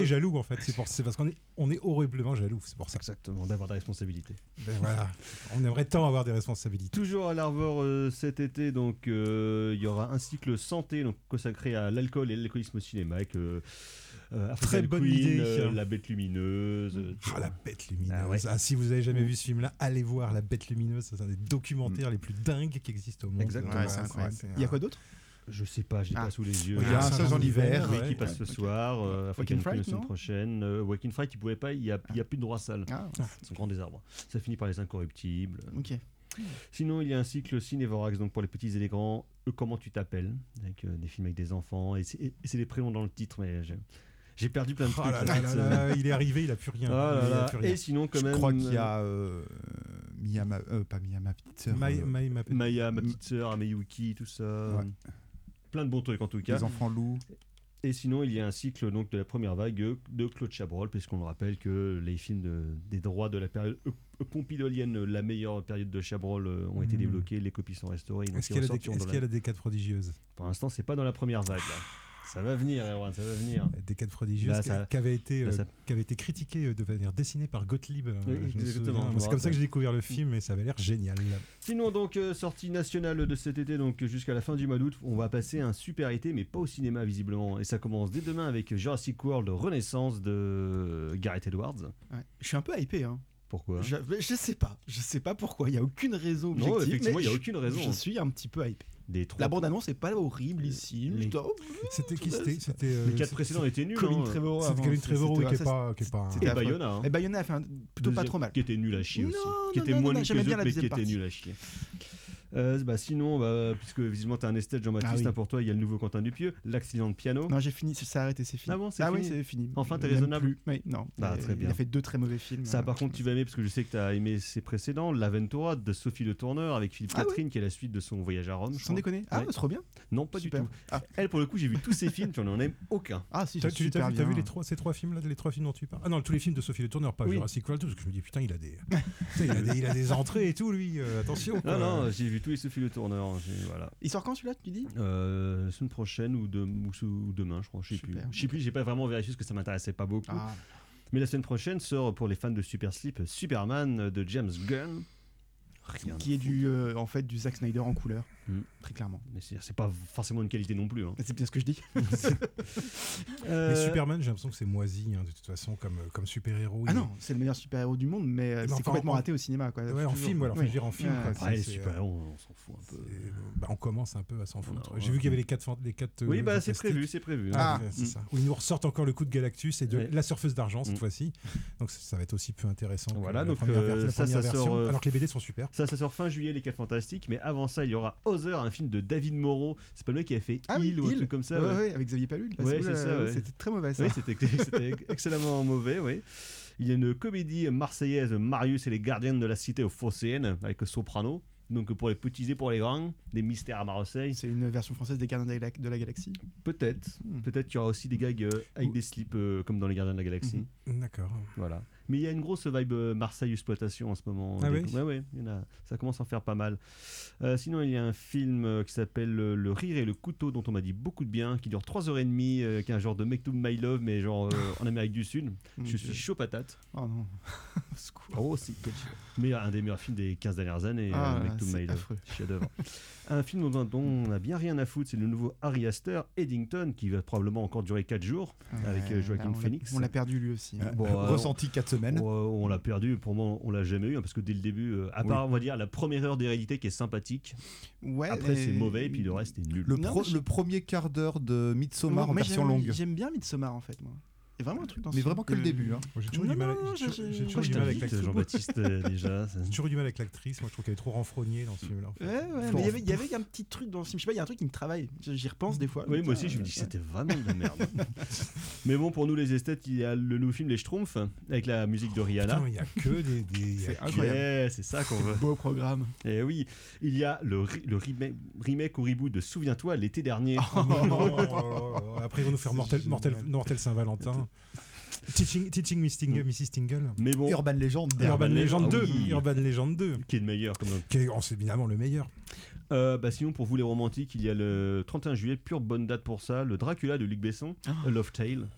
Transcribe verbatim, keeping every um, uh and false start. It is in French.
jaloux en fait. C'est, pour, c'est parce qu'on est, on est horriblement jaloux. C'est pour ça. Exactement, d'avoir des responsabilités. Ben voilà. On aimerait tant avoir des responsabilités. Toujours à l'Arvor euh, cet été, donc il euh, y aura un cycle santé donc, consacré à l'alcool et l'alcoolisme au cinéma avec euh, euh, Très bonne Queen, idée. euh, La Bête Lumineuse. Euh, Ah, La Bête Lumineuse. Ah, ouais. Ah, si vous avez jamais vu ce film-là, allez voir La Bête Lumineuse. C'est un des documentaires Mm. les plus dingues qui existent au monde. Exactement. Ouais, Ouais, c'est incroyable. c'est- Il y a quoi d'autre? Je sais pas, je l'ai Ah. pas sous les yeux. Il y a un Saint-Jean Saint-Jean d'hiver, d'hiver, Oui, ouais. qui passe ce ok. soir. Euh, African Waking Fright, Queen la semaine non prochaine. Euh, Waking Fright, il pouvait pas, il y a, il y a plus de droit sale. Ah, C'est un grand désarbre. Ça finit par Les Incorruptibles. ok. Sinon, il y a un cycle Cinévorax, donc pour les petits et les grands. Eux, comment tu t'appelles avec euh, des films avec des enfants. Et c'est, et c'est des prénoms dans le titre, mais j'ai, j'ai perdu plein de Oh trucs. là là, là cette là semaine. là, il est arrivé, il a plus rien. Oh là Il a là. plus rien. Et sinon, quand Je même. crois qu'il y a euh, Mia, ma, euh, pas Mia, ma petite sœur. My- euh, My- Ma- Maya, ma petite sœur, Ameyuki, tout ça. Ouais. Plein de bons trucs en tout cas. les enfants loups. Et sinon, il y a un cycle donc, de la première vague euh, de Claude Chabrol, puisqu'on le rappelle que les films de- des droits de la période euh, euh, pompidolienne, la meilleure période de Chabrol, euh, ont été Mhm. débloqués, les copies sont restaurées. donc Est-ce ils qu'il y a la ressortiront dé- est-ce dans qu'il y a la- la décade prodigieuse? Pour l'instant, c'est pas dans la première vague. Là. Ça va venir, Erwan, ça va venir. La décade prodigieuse Là, qui- ça- qui avait été là, euh, ça- qui avait été critiquée euh, de manière dessinée par Gottlieb. euh, Oui, je me exactement, souviens. je me C'est comme ça que rappelle. j'ai découvert le film et ça avait l'air génial. Sinon, donc, euh, sortie nationale de cet été, donc jusqu'à la fin du mois d'août, on va passer un super été, mais pas au cinéma, visiblement. Et ça commence dès demain avec Jurassic World Renaissance de Gareth Edwards. Ouais. Je suis un peu hypé. Hein. Pourquoi Je, je sais pas. Je sais pas pourquoi. Il y a aucune raison objective. Non, effectivement, mais il y a je- aucune raison. Je suis un petit peu hypé. Des trois... La bande-annonce est pas horrible ici. Les- Je dois- C'était qui c'était, c'était euh, Les quatre c'est- précédents étaient nuls. Colin hein. Trevorrow. C'était avant, Colin c'est- Trevorrow c'était- qui est ça, pas, qui est pas. c'était Et affreux. Bayona. Hein. Et Bayona a fait un- plutôt pas Deuxième- trop mal. Qui était nul à chier Non, aussi. non, Qui était non, moins non, nul que j'aimais les bien autres, la mais qui deuxième était partie. nul à chier. Euh, bah sinon, bah, puisque visiblement t'as un esthète Jean-Baptiste, Ah oui. hein, pour toi, il y a le nouveau Quentin Dupieux, l'accident de piano. Non, j'ai fini. Ça a arrêté, c'est fini. Ah bon, c'est ah fini. oui, c'est fini. Enfin, t'es Même raisonnable. plus. Oui, non. Ah, il, très bien. il a fait deux très mauvais films. Ça, euh, par contre, tu vas aimer parce que je sais que t'as aimé ses précédents, L'Aventura de Sophie Le Tourneur avec Philippe Ah Catherine, qui est la suite de son voyage à Rome. je Sans crois. déconner. Ah, Ouais. c'est trop bien. Non, pas Super. du tout. Ah. Elle, pour le coup, j'ai vu tous ses films, tu n'en aimes aucun. Ah, si, T'as, c'est tu, t'as super vu, t'as vu bien. les trois, ces trois films là, les trois films dont tu parles? Ah non, tous les films de Sophie Le Tourneur, pas Oui. Jurassic World, parce que je me dis putain, il a des, putain, il a des, il a des entrées et tout lui. euh, attention. quoi. Non, non, j'ai vu tous les Sophie Le Tourneur. j'ai- Voilà. Il sort quand celui-là, tu dis? Euh, la semaine prochaine ou, de, ou, sous- ou demain, je crois. Je sais plus. Super. Je sais plus, j'ai pas vraiment vérifié parce que ça m'intéressait pas beaucoup. Ah, Mais la semaine prochaine sort pour les fans de Super Sleep Superman de James Gunn. Rien. qui est du, euh, en fait, du Zack Snyder en couleur. Hmm. Très clairement. Mais c'est, c'est pas forcément une qualité non plus. Hein. C'est bien ce que je dis. Euh, Mais Superman, j'ai l'impression que c'est moisi hein, de toute façon comme, comme super-héros. Ah Il- non, c'est le meilleur super-héros du monde, mais euh, Mais c'est enfin, complètement en- raté au cinéma. Quoi. Ouais, en Toujours. film, voilà, enfin, Oui. je veux dire en film. Ouais. quoi, Ouais, les c'est- c'est, super-héros, on s'en fout un peu. c'est- bah, on commence un peu à s'en foutre. a- J'ai vu qu'il y avait les quatre, fan- les quatre Oui, euh, bah c'est fantastiques. prévu, c'est prévu. Ah, Ah. c'est Mm. ça. Où ils nous ressortent encore le coup de Galactus et de Ouais. la surfeuse d'argent cette Mm. fois-ci. Donc ça, ça va être aussi peu intéressant. que Voilà, la donc, première, euh, ver- la ça, première ça version. sort, euh, Alors que les B D sont super. Ça, ça sort fin juillet, les quatre Fantastiques, mais avant ça, il y aura Other, un film de David Moreau. C'est pas le mec qui a fait Ah oui, Il ou un Il. truc comme ça. Ouais, ouais. ouais, avec Xavier Palul. Bah, Ouais, c'est c'est ça, euh, ouais. C'était très mauvais ça. Oui, c'était, c'était excellemment mauvais, oui. Il y a une comédie marseillaise, Marius et les gardiens de la cité aux Phocéennes, avec Soprano. Donc pour les petits et pour les grands, des mystères à Marseille. C'est une version française des Gardiens de la, de la Galaxie. Peut-être. Hmm. Peut-être qu'il y aura aussi des gags euh, avec Ou- des slips euh, comme dans les Gardiens de la Galaxie. Mhm. D'accord. Voilà. Mais il y a une grosse vibe euh, Marseille exploitation en ce moment. Ah Des- oui ouais, ouais, il y en a, ça commence à en faire pas mal. Euh, sinon, il y a un film euh, qui s'appelle euh, Le rire et le couteau, dont on m'a dit beaucoup de bien, qui dure trois heures trente, euh, qui est un genre de Make to My Love, mais genre euh, en Amérique du Sud. Mon Je Dieu. suis chaud patate. Oh non. Au secours. Oh, c'est quel chef. Mais un des meilleurs films des quinze dernières années, Ah, euh, Make to c'est My Love. affreux. Chef-d'œuvre. Un film dont, dont on a bien rien à foutre, c'est le nouveau Harry Astor, Eddington, qui va probablement encore durer quatre jours, avec euh, Joaquin on l'a- Phoenix. On l'a perdu lui aussi. hein. Bon, euh, Ressenti quatre semaines. on, on l'a perdu, pour moi on l'a jamais eu, hein, parce que dès le début, euh, à Oui. part on va dire la première heure d'Hérédité qui est sympathique, Ouais, après c'est et- mauvais et puis le reste est nul. Le, Non, pro- mais je- le premier quart d'heure de Midsommar Moi, en moi, version j'aime- longue. J'aime bien Midsommar en fait, moi. Il y a vraiment un truc dans ce Mais film vraiment que le début. Hein. Moi, j'ai toujours eu Non, du mal, non, j'ai j'ai- toujours- j'ai- j'ai moi, toujours je eu du mal avec t'invite, l'actrice. Jean-Baptiste euh, déjà. ça- J'ai toujours eu du mal avec l'actrice. Moi, je trouve qu'elle est trop renfrognée dans ce film-là. en fait. Ouais, ouais, mais Florence il y avait- il y avait un petit truc dans le film. Je sais pas, il y a un truc qui me travaille. J'y repense des fois. Oui, mais moi putain, aussi je me dis que euh, c'était vraiment de la merde. Mais bon, pour nous les esthètes, il y a le nouveau film Les Schtroumpfs avec la musique de Rihanna. Putain, il y a que des. des- il y a C'est que- incroyable. Yeah, c'est ça qu'on veut. Beau programme. Et oui, il y a le, ri- le remake, remake ou reboot de Souviens-toi l'été dernier. Oh, oh, oh, oh, oh. Après, ils vont nous faire C'est Mortel, génial. Mortel, Mortel Saint-Valentin. Teaching, Teaching Miss Tingle, Missus Tingle. Mais bon, Urban Legend. Urban Urban Legend Legend, deux. ah oui. Urban Legend deux. qui est le meilleur comme Qui est oh, c'est évidemment le meilleur. Euh, bah sinon pour vous les romantiques, il y a le trente et un juillet, pure bonne date pour ça, le Dracula de Luc Besson, A Love Tale.